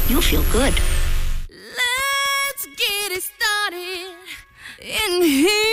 you'll feel good. Let's get it started in here.